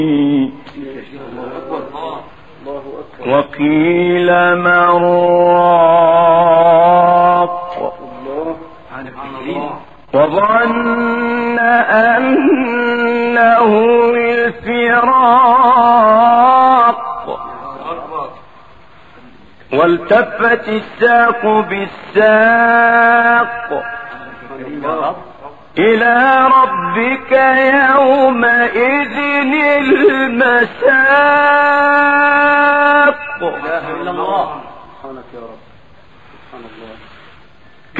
وقيل من راق وظن أنه الفراق والتفت الساق بالساق إلى ربك يومئذ المساق. لا إله إلا الله. سبحانك يا رب.